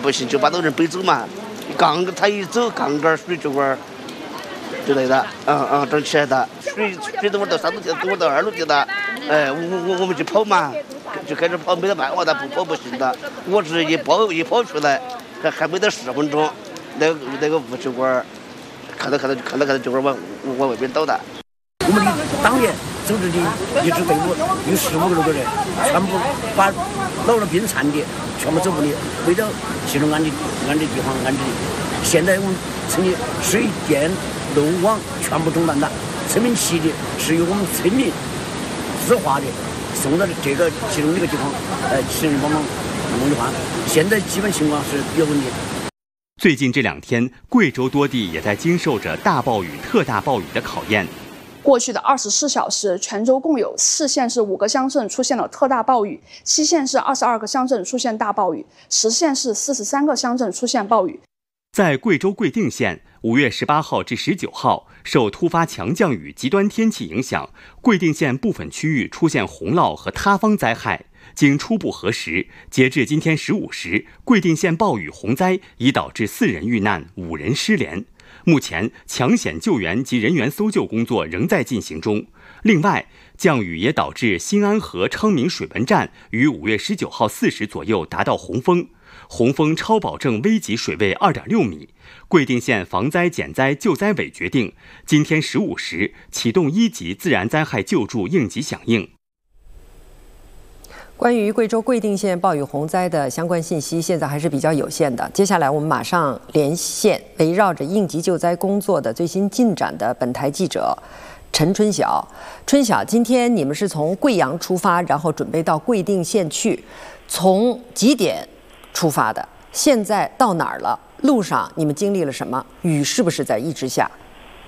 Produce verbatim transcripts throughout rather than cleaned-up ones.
不行就把那人背走嘛。杠他一走，杠杆水就管之类的，嗯嗯，整起来的。水水等会到三楼梯，等会到二楼梯的，哎，我我我们就跑嘛，就开始跑，没得办法，他不跑不行的。我是一跑一跑出来，还还没得十分钟，那个那个物酒馆，看到看到看到看到酒馆往往外边倒的。 我们的党员组织的一支队伍有十五个多个人，全部把老了病残的全部走不了，为了集中安置安置地方安置。现在我们村里水电路网全部中断的，村民起的是由我们村民自发的送到这个其中一个地方，呃，请人帮忙弄的话，现在基本情况是有问题。 最近这两天，贵州多地也在经受着大暴雨、特大暴雨的考验。 过去的二十四小时，全州共有四县市五个乡镇出现了特大暴雨，七县市二十二个乡镇出现大暴雨，十县市四十三个乡镇出现暴雨。 在贵州贵定县，五月十八号至十九号，受突发强降雨极端天气影响，贵定县部分区域出现洪涝和塌方灾害。经初步核实，截至今天十五时，贵定县暴雨洪灾已导致四人遇难，五人失联。目前，抢险救援及人员搜救工作仍在进行中。另外，降雨也导致新安河昌明水文站于五月十九号四时左右达到洪峰。洪峰超保证危急水位二点六米，贵定县防灾减灾救灾委决定，今天十五时启动一级自然灾害救助应急响应。 关于贵州贵定县暴雨洪灾的相关信息，现在还是比较有限的。接下来我们马上连线围绕着应急救灾工作的最新进展的本台记者陈春晓。春晓，今天你们是从贵阳出发，然后准备到贵定县去，从几点出发的？现在到哪儿了？路上你们经历了什么？雨是不是在一直下？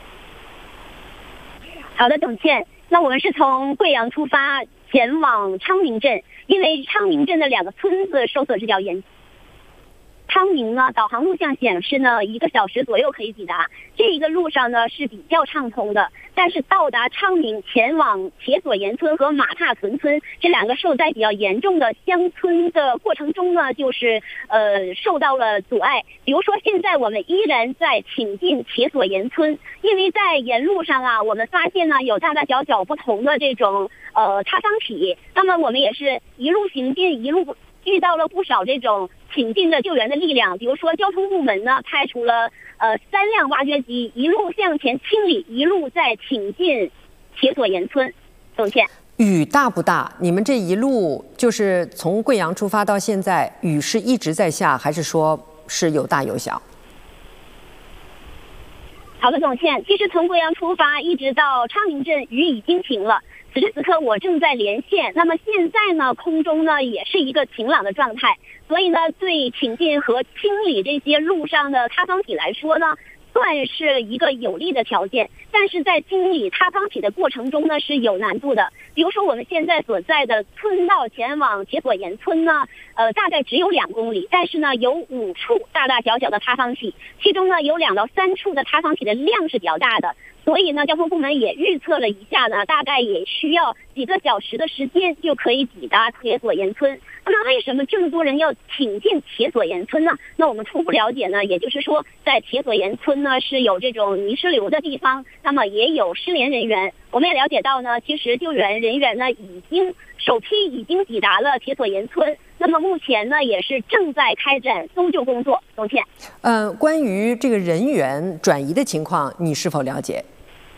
好的，董倩，那我们是从贵阳出发，前往昌明镇，因为昌明镇的两个村子受损是比较严重。昌明呢，导航录像显示呢，一个小时左右可以抵达。这一个路上呢是比较畅通的，但是到达昌明前往铁索岩村和马踏屯村这两个受灾比较严重的乡村的过程中呢，就是呃受到了阻碍。比如说，现在我们依然在挺进铁索岩村，因为在沿路上啊，我们发现呢有大大小小不同的这种呃塌方体，那么我们也是一路行进，一路遇到了不少这种挺进的救援的力量。比如说交通部门呢派出了呃三辆挖掘机，一路向前清理，一路在挺进铁索岩村。董倩， 雨大不大？你们这一路就是从贵阳出发到现在，雨是一直在下，还是说是有大有小？ 好的，董倩，其实从贵阳出发一直到昌明镇，雨已经停了。此时此刻我正在连线，那么现在呢，空中呢也是一个晴朗的状态，所以呢，对挺进和清理这些路上的塌方体来说呢，算是一个有利的条件。但是在清理塌方体的过程中呢，是有难度的。比如说我们现在所在的村道前往铁索岩村呢，呃，大概只有两公里，但是呢，有五处大大小小的塌方体，其中呢，有两到三处的塌方体的量是比较大的。所以呢，交通部门也预测了一下呢，大概也需要几个小时的时间就可以抵达铁索岩村。那么为什么这么多人要挺进铁索岩村呢？那我们初步了解呢，也就是说，在铁索岩村呢是有这种泥石流的地方，那么也有失联人员。我们也了解到呢，其实救援人员呢已经首批已经抵达了铁索岩村，那么目前呢也是正在开展搜救工作。董倩， 呃，关于这个人员转移的情况，你是否了解？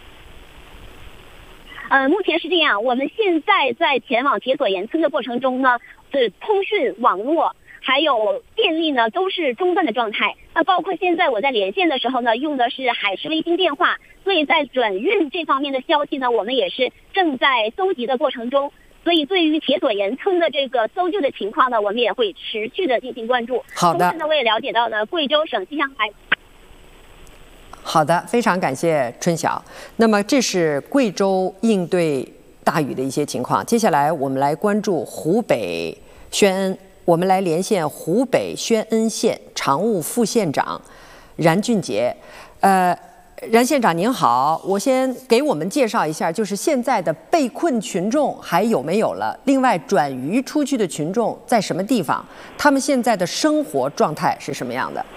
呃，目前是这样，我们现在在前往铁索岩村的过程中呢，是通讯网络还有电力呢都是中断的状态。那包括现在我在连线的时候呢，用的是海事卫星电话，所以在转运这方面的消息呢，我们也是正在搜集的过程中。所以对于铁索岩村的这个搜救的情况呢，我们也会持续的进行关注。 好的。 同时呢，我也了解到呢，贵州省气象台。 好的，非常感谢春晓。那么这是贵州应对大雨的一些情况。接下来我们来关注湖北宣恩，我们来连线湖北宣恩县常务副县长冉俊杰。呃， 冉县长您好，我先给我们介绍一下，就是现在的被困群众还有没有了？另外，转移出去的群众在什么地方？他们现在的生活状态是什么样的？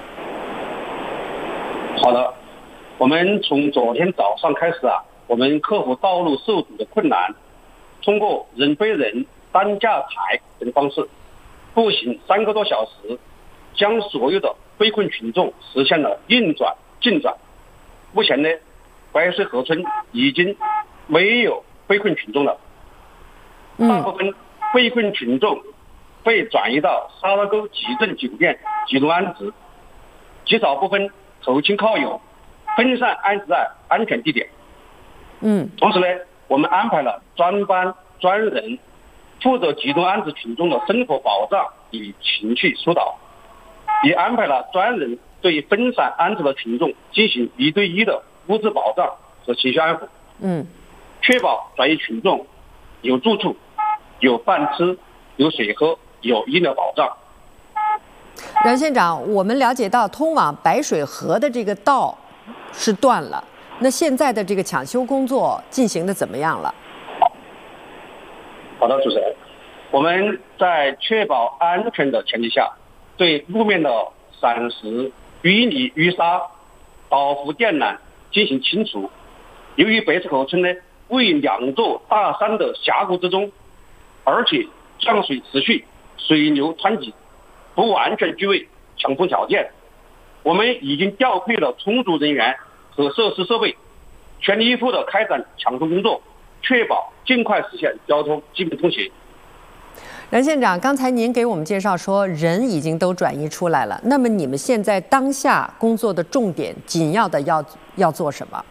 好的，我们从昨天早上开始啊，我们克服道路受阻的困难，通过人背人、担架抬等方式，步行三个多小时，将所有的被困群众实现了运转进转。目前呢，白水河村已经没有被困群众了，大部分被困群众被转移到沙拉沟集镇酒店集中安置，极少部分投亲靠友，分散安置在安全地点。 嗯， 同时呢，我们安排了专班专人负责集中安置群众的生活保障与情绪疏导，也安排了专人对分散安置的群众进行一对一的物质保障和情绪安抚。 嗯， 确保转移群众有住处、有饭吃、有水喝、有医疗保障。 冉县长，我们了解到通往白水河的这个道是断了，那现在的这个抢修工作进行的怎么样了？ 好的，主持人，我们在确保安全的前提下，对路面的散石、淤泥、淤沙、倒伏电缆进行清除。由于白水河村呢位于两座大山的峡谷之中，而且降水持续，水流湍急，不完全具备抢通条件，我们已经调配了充足人员和设施设备，全力以赴地开展抢通工作，确保尽快实现交通基本通行。 冉县长，刚才您给我们介绍说人已经都转移出来了，那么你们现在当下工作的重点紧要的要要做什么？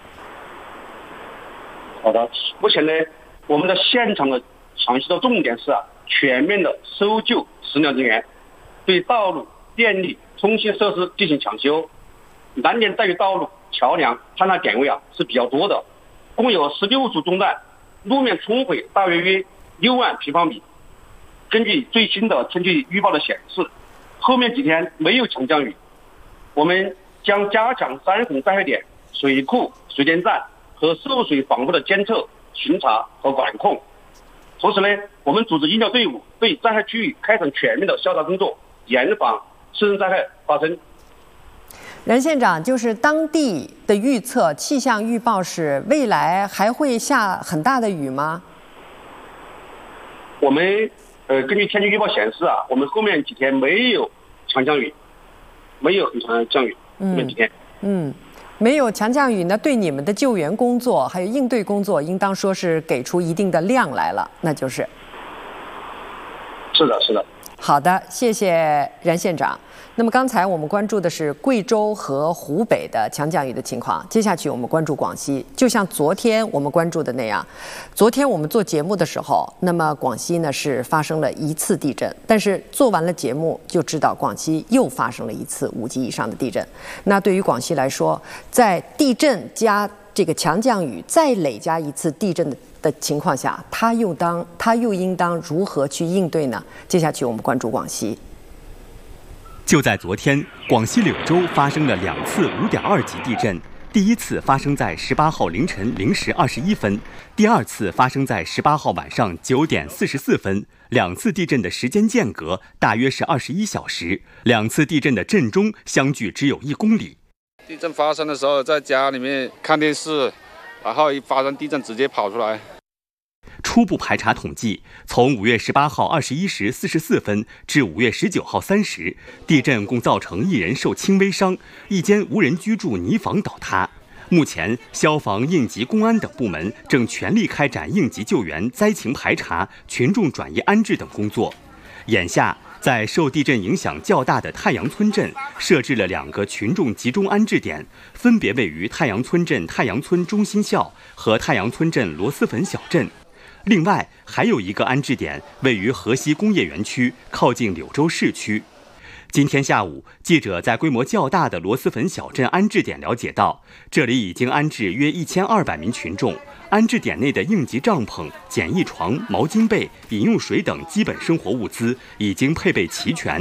好的，目前呢，我们的现场的抢修的重点是啊，全面的搜救失联人员，对道路、电力、通信设施进行抢修。难点在于道路、桥梁坍塌点位啊是比较多的，共有十六处中断，路面冲毁大约约六万平方米。根据最新的天气预报的显示，后面几天没有强降雨，我们将加强山洪灾害点、水库、水电站和受水防护的监测、巡查和管控。同时呢，我们组织医疗队伍对灾害区域开展全面的消杀工作，严防次生灾害发生。 冉县长，就是当地的预测，气象预报是未来还会下很大的雨吗？ 我们呃，根据天气预报显示啊，我们后面几天没有强降雨，没有很长的降雨，后面几天。 嗯，没有强降雨呢，对你们的救援工作还有应对工作，应当说是给出一定的量来了，那就是。 是的，是的。 好的，谢谢冉县长。那么刚才我们关注的是贵州和湖北的强降雨的情况，接下去我们关注广西。就像昨天我们关注的那样，昨天我们做节目的时候，那么广西呢是发生了一次地震，但是做完了节目就知道广西又发生了一次五级以上的地震。那对于广西来说，在地震加这个强降雨再累加一次地震的的情况下，它又当它又应当如何去应对呢？接下去我们关注广西。 就在昨天，广西柳州发生了两次五点二级地震，第一次发生在十八号凌晨零时二十一分，第二次发生在十八号晚上九点四十四分。两次地震的时间间隔大约是二十一小时，两次地震的震中相距只有一公里。 地震发生的时候，在家里面看电视，然后一发生地震直接跑出来。 初步排查统计，从五月十八号二十一时四十四分至五月十九号三时，地震共造成一人受轻微伤，一间无人居住泥房倒塌。目前，消防、应急、公安等部门正全力开展应急救援、灾情排查、群众转移安置等工作。眼下，在受地震影响较大的太阳村镇设置了两个群众集中安置点，分别位于太阳村镇太阳村中心校和太阳村镇螺蛳粉小镇。另外，还有一个安置点位于河西工业园区，靠近柳州市区。今天下午，记者在规模较大的螺蛳粉小镇安置点了解到，这里已经安置约一千二百名群众。安置点内的应急帐篷、简易床、毛巾被、饮用水等基本生活物资已经配备齐全。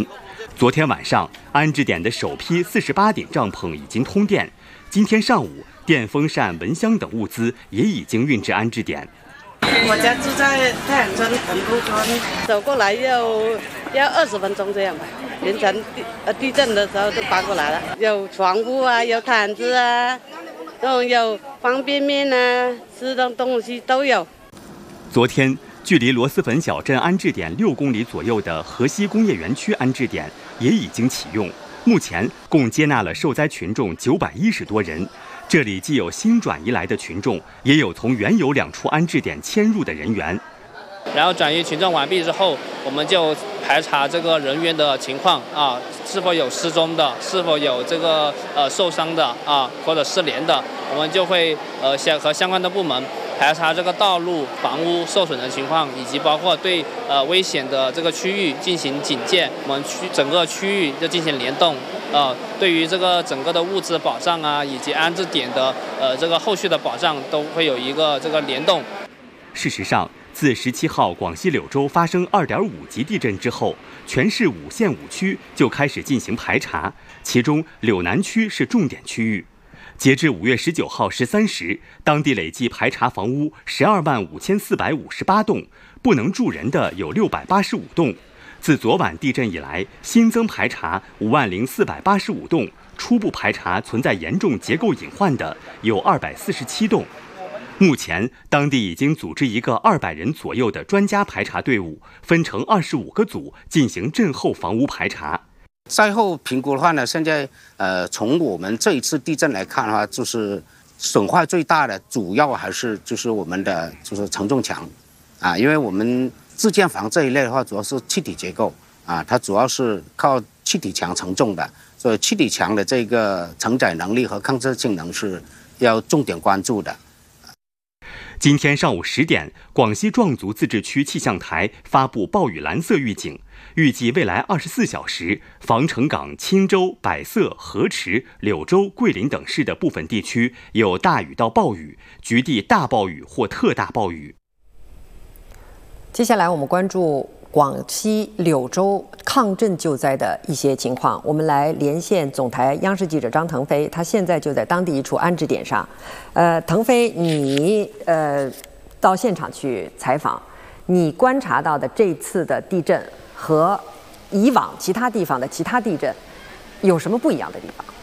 昨天晚上，安置点的首批四十八顶帐篷已经通电。今天上午，电风扇、蚊香等物资也已经运至安置点。 我家住在太阳村本部村，走过来要要二十分钟这样吧。凌晨地呃地震的时候就搬过来了，有床铺啊，有毯子啊，然后有方便面啊，吃的东西都有。 昨天，距离螺蛳粉小镇安置点六公里左右的河西工业园区安置点也已经启用，目前共接纳了受灾群众九百一十多人。这里既有新转移来的群众，也有从原有两处安置点迁入的人员。 然后转移群众完毕之后，我们就排查这个人员的情况啊，是否有失踪的，是否有这个呃受伤的啊，或者失联的，我们就会呃相和相关的部门排查这个道路、房屋受损的情况，以及包括对呃危险的这个区域进行警戒。我们区整个区域就进行联动，呃，对于这个整个的物资保障啊，以及安置点的呃这个后续的保障，都会有一个这个联动。 事实上，自十七号广西柳州发生二点五级地震之后，全市五县五区就开始进行排查，其中柳南区是重点区域。截至五月十九号十三时，当地累计排查房屋十二万五千四百五十八栋，不能住人的有六百八十五栋。自昨晚地震以来，新增排查五万零四百八十五栋，初步排查存在严重结构隐患的有二百四十七栋。目前，当地已经组织一个二百人左右的专家排查队伍，分成二十五个组进行震后房屋排查。 灾后评估的话呢，现在呃，从我们这一次地震来看的话，就是损坏最大的，主要还是就是我们的就是承重墙，啊，因为我们自建房这一类的话，主要是气体结构啊，它主要是靠气体墙承重的，所以气体墙的这个承载能力和抗震性能是要重点关注的。 今天上午十点，广西壮族自治区气象台发布暴雨蓝色预警，预计未来二十四小时，防城港、钦州、百色、河池、柳州、桂林等市的部分地区有大雨到暴雨，局地大暴雨或特大暴雨。 接下来我们关注广西柳州抗震救灾的一些情况，我们来连线总台央视记者张腾飞，他现在就在当地一处安置点上。呃，腾飞，你呃到现场去采访，你观察到的这次的地震和以往其他地方的其他地震有什么不一样的地方？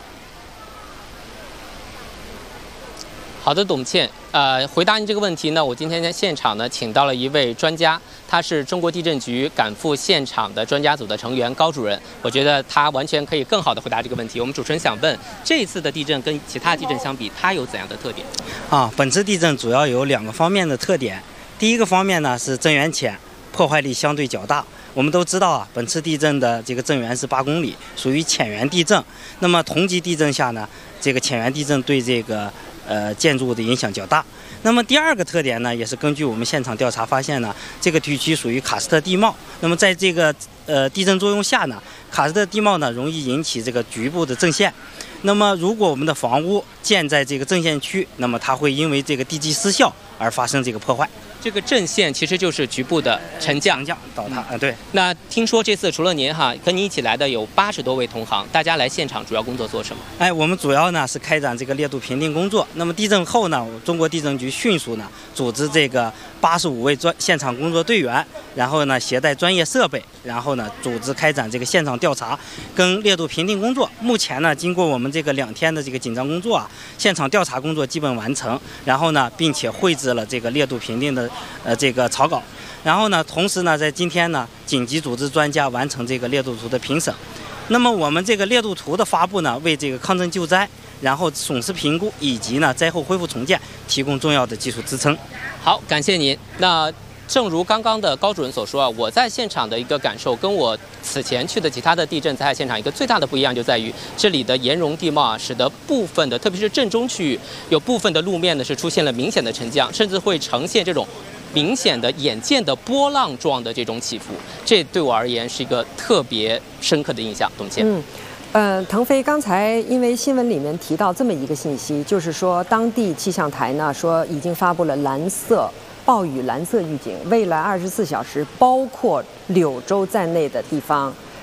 好的，董倩，呃，回答您这个问题呢，我今天在现场呢，请到了一位专家，他是中国地震局赶赴现场的专家组的成员高主任。我觉得他完全可以更好的回答这个问题。我们主持人想问，这一次的地震跟其他地震相比，它有怎样的特点？ 啊，本次地震主要有两个方面的特点。第一个方面呢是震源浅，破坏力相对较大。我们都知道啊，本次地震的这个震源是八公里，属于浅源地震。那么同级地震下呢，这个浅源地震对这个呃建筑物的影响较大。那么第二个特点呢，也是根据我们现场调查发现呢，这个地区属于喀斯特地貌。那么在这个呃地震作用下呢，喀斯特地貌呢容易引起这个局部的震线。那么如果我们的房屋建在这个震线区，那么它会因为这个地基失效而发生这个破坏。 这个震线其实就是局部的沉降、 降倒塌啊、嗯。对。 那听说这次除了您哈，跟您一起来的有八十多位同行，大家来现场主要工作做什么？ 哎，我们主要呢是开展这个烈度评定工作。那么地震后呢，中国地震局迅速呢组织这个八十五位专现场工作队员，然后呢携带专业设备，然后呢组织开展这个现场调查跟烈度评定工作。目前呢，经过我们这个两天的这个紧张工作啊，现场调查工作基本完成，然后呢，并且绘制了这个烈度评定的呃这个草稿。然后呢，同时呢，在今天呢，紧急组织专家完成这个烈度图的评审。那么我们这个烈度图的发布呢，为这个抗震救灾，然后损失评估以及呢灾后恢复重建提供重要的技术支撑。 好，感谢您。那正如刚刚的高主任所说啊，我在现场的一个感受，跟我此前去的其他的地震灾害现场一个最大的不一样，就在于这里的岩溶地貌啊，使得部分的，特别是震中区域，有部分的路面呢是出现了明显的沉降，甚至会呈现这种明显的眼见的波浪状的这种起伏，这对我而言是一个特别深刻的印象。董倩。 嗯。呃，腾飞，刚才因为新闻里面提到这么一个信息，就是说当地气象台呢说已经发布了蓝色暴雨蓝色预警，未来二十四小时，包括柳州在内的地方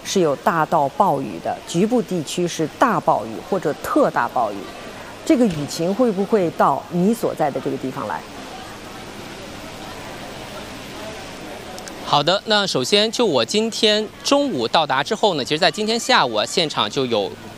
是有大到暴雨的，局部地区是大暴雨或者特大暴雨。这个雨情会不会到你所在的这个地方来？ 好的，那首先就我今天中午到达之后呢，其实在今天下午啊，现场就有